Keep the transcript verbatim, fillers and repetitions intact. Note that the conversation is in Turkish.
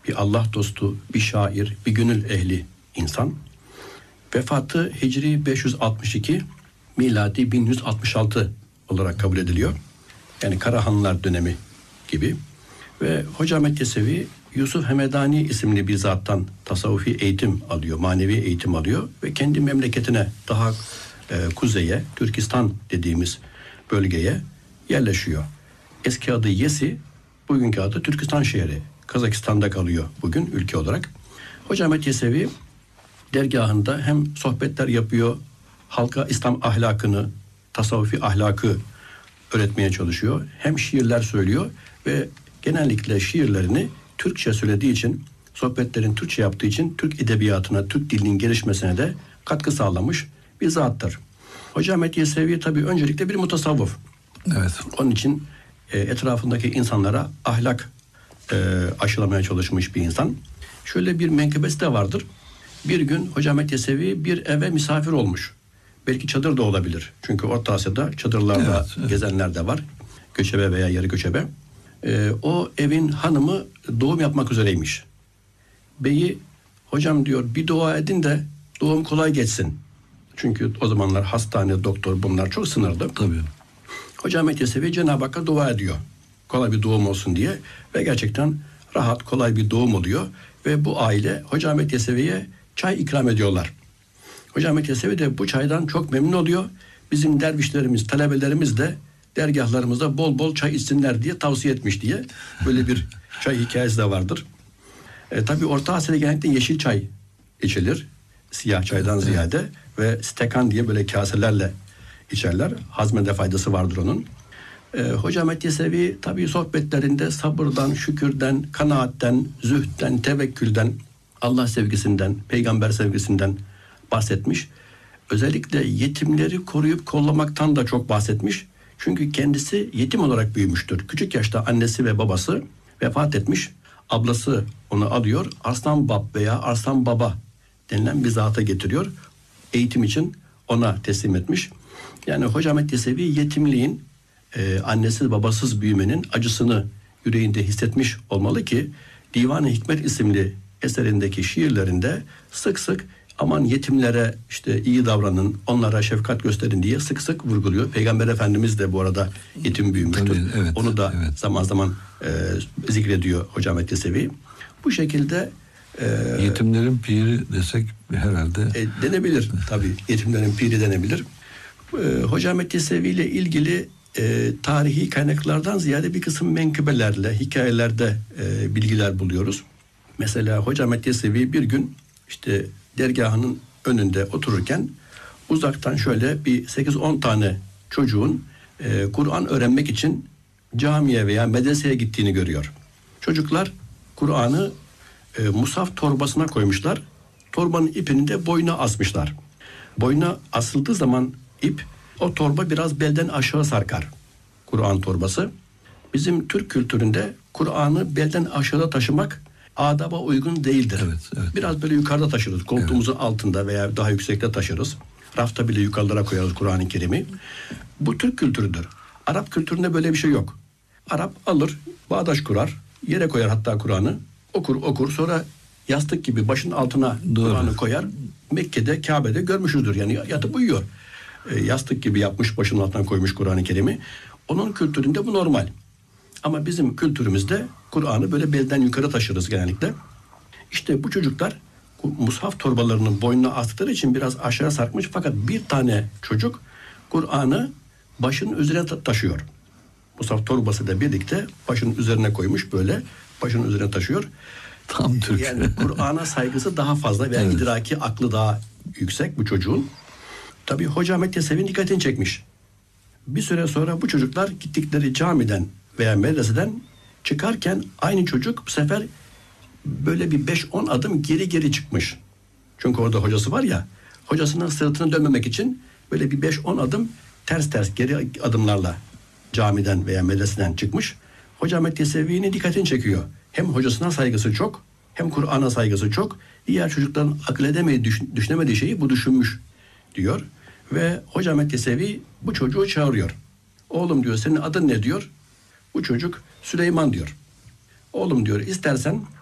bir Allah dostu, bir şair, bir gönül ehli insan. Vefatı Hicri beş yüz altmış iki, miladi bin yüz altmış altı olarak kabul ediliyor. Yani Karahanlılar dönemi gibi. Ve Hoca Ahmet Yesevi Yusuf Hemedani isimli bir zattan tasavvufi eğitim alıyor, manevi eğitim alıyor ve kendi memleketine, daha e, kuzeye, Türkistan dediğimiz bölgeye yerleşiyor. Eski adı Yesi, bugünkü adı Türkistan şehri. Kazakistan'da kalıyor bugün ülke olarak. Hoca Ahmet Yesevi dergahında hem sohbetler yapıyor, halka İslam ahlakını, tasavvufi ahlakı öğretmeye çalışıyor. Hem şiirler söylüyor ve genellikle şiirlerini Türkçe söylediği için, sohbetlerin Türkçe yaptığı için Türk edebiyatına, Türk dilinin gelişmesine de katkı sağlamış bir zattır. Hoca Ahmet Yesevi tabii öncelikle bir mutasavvıf. Evet. Onun için e, etrafındaki insanlara ahlak e, aşılamaya çalışmış bir insan. Şöyle bir menkıbesi de vardır. Bir gün Hoca Ahmet Yesevi bir eve misafir olmuş. Belki çadır da olabilir. Çünkü Orta Asya'da çadırlarla evet, evet. gezenler de var. Göçebe veya yarı göçebe. Ee, o evin hanımı doğum yapmak üzereymiş. Beyi, hocam diyor, bir dua edin de doğum kolay geçsin. Çünkü o zamanlar hastane, doktor bunlar çok sınırlı. Tabii. Hoca Ahmet Yesevi Cenab-ı Hakk'a dua ediyor. Kolay bir doğum olsun diye. Ve gerçekten rahat, kolay bir doğum oluyor. Ve bu aile Hoca Ahmet Yesevi'ye çay ikram ediyorlar. Hoca Ahmet Yesevi de bu çaydan çok memnun oluyor. Bizim dervişlerimiz, talebelerimiz de dergahlarımızda bol bol çay içsinler diye tavsiye etmiş diye. Böyle bir çay hikayesi de vardır. E, tabii Orta Asya'da genellikle yeşil çay içilir. Siyah çaydan evet, ziyade. Ve stekan diye böyle kaselerle içerler. Hazmede faydası vardır onun. E, Hoca Ahmet Yesevi tabii sohbetlerinde sabırdan, şükürden, kanaatten, zühtten, tevekkülden, Allah sevgisinden, peygamber sevgisinden bahsetmiş. Özellikle yetimleri koruyup kollamaktan da çok bahsetmiş. Çünkü kendisi yetim olarak büyümüştür. Küçük yaşta annesi ve babası vefat etmiş. Ablası onu alıyor. Arslan Bab veya Arslan Baba denilen bir zata getiriyor. Eğitim için ona teslim etmiş. Yani Hoca Ahmet Yesevi yetimliğin, e, annesiz babasız büyümenin acısını yüreğinde hissetmiş olmalı ki Divan-ı Hikmet isimli eserindeki şiirlerinde sık sık aman yetimlere işte iyi davranın, onlara şefkat gösterin diye sık sık vurguluyor. Peygamber Efendimiz de bu arada yetim büyümüştür. Tabii, evet, onu da evet. zaman zaman e, zikrediyor Hoca Ahmet Yesevi. Bu şekilde e, yetimlerin piri desek herhalde. E, denebilir tabii. Yetimlerin piri denebilir. E, Hoca Ahmet Yesevi ile ilgili e, tarihi kaynaklardan ziyade bir kısım menkıbelerle, hikayelerde e, bilgiler buluyoruz. Mesela Hoca Ahmet Yesevi bir gün işte dergahının önünde otururken uzaktan şöyle bir sekiz on tane çocuğun e, Kur'an öğrenmek için camiye veya medreseye gittiğini görüyor. Çocuklar Kur'an'ı e, mushaf torbasına koymuşlar. Torbanın ipini de boyuna asmışlar. Boyuna asıldığı zaman ip, o torba biraz belden aşağı sarkar. Kur'an torbası. Bizim Türk kültüründe Kur'an'ı belden aşağıda taşımak adaba uygun değildir. Evet, evet. Biraz böyle yukarıda taşırız. Koltuğumuzun evet. altında veya daha yüksekte taşırız. Rafta bile yukarılara koyarız Kur'an-ı Kerim'i. Bu Türk kültürüdür. Arap kültüründe böyle bir şey yok. Arap alır, bağdaş kurar, yere koyar hatta Kur'an'ı. Okur okur sonra yastık gibi başın altına Kur'an'ı koyar. Mekke'de, Kabe'de görmüşüzdür. Yani yatıp uyuyor. E, yastık gibi yapmış, başının altına koymuş Kur'an-ı Kerim'i. Onun kültüründe bu normal. Ama bizim kültürümüzde Kur'an'ı böyle belden yukarı taşırız genellikle. İşte bu çocuklar mushaf torbalarının boynuna astıkları için biraz aşağı sarkmış. Fakat bir tane çocuk Kur'an'ı başının üzerine ta- taşıyor. Mushaf torbası da birlikte başının üzerine koymuş, böyle başının üzerine taşıyor. Tam Türk. Yani Kur'an'a saygısı daha fazla veya evet. idraki, aklı daha yüksek bu çocuğun. Tabii Hoca Ahmet Yesevi'nin dikkatini çekmiş. Bir süre sonra bu çocuklar gittikleri camiden veya medreseden çıkarken aynı çocuk bu sefer böyle bir beş on adım geri geri çıkmış. Çünkü orada hocası var ya, hocasının sırtını dönmemek için böyle bir beş on adım ters ters geri adımlarla camiden veya medreseden çıkmış. Hoca Ahmet Yesevi'nin dikkatini çekiyor. Hem hocasına saygısı çok, hem Kur'an'a saygısı çok. Diğer çocukların akıl edemediği, düşün, düşünemediği şeyi bu düşünmüş diyor. Ve Hoca Ahmet Yesevi bu çocuğu çağırıyor. Oğlum diyor, senin adın ne diyor? Bu çocuk Süleyman diyor. Oğlum diyor, istersen